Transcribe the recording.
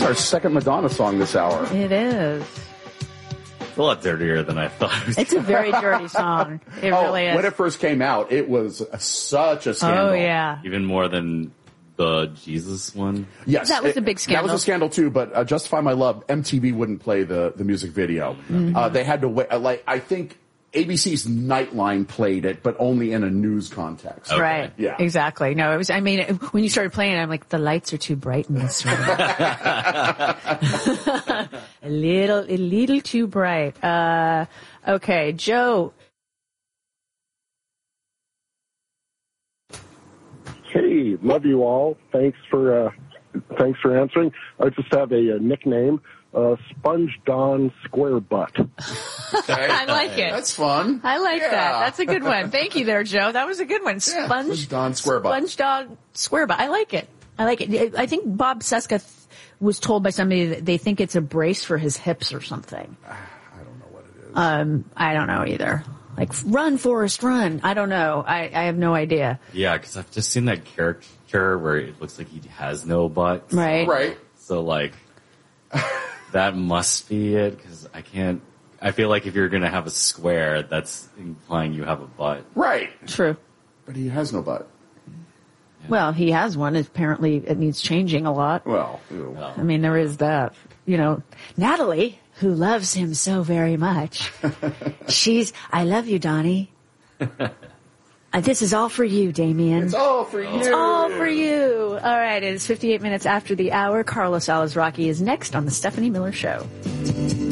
our second Madonna song this hour. It is. It's a lot dirtier than I thought. It's a very dirty song. It really is. When it first came out, it was such a scandal. Oh, yeah. Even more than the Jesus one. Yes. That was a big scandal. That was a scandal, too, but Justify My Love, MTV wouldn't play the music video. Mm-hmm. They had to wait. I think ABC's Nightline played it, but only in a news context. Okay. Right. Yeah. Exactly. No, it was, I mean, when you started playing it, I'm like, the lights are too bright in this room. a little too bright. Okay, Joe. Hey, love you all. Thanks for answering. I just have a nickname, Sponge Don Square Butt. Okay. I like it. That's fun. I like Yeah. that. That's a good one. Thank you there, Joe. That was a good one. Sponge Don Square Butt. Sponge Dog Square Butt. I like it. I think Bob Seska was told by somebody that they think it's a brace for his hips or something. I don't know what it is. I don't know either. Like, run, Forrest, run. I don't know. I have no idea. Yeah, because I've just seen that caricature where it looks like he has no butt. Right. Right. So, like, that must be it, because I feel like if you're going to have a square, that's implying you have a butt. Right. True. But he has no butt. Well, he has one. Apparently, it needs changing a lot. Well, ew. I mean, there is that. You know, Natalie, who loves him so very much, I love you, Donnie. This is all for you, Damien. It's all for you. It's all for you. All right, it is 58 minutes after the hour. Carlos Alazraki is next on the Stephanie Miller Show.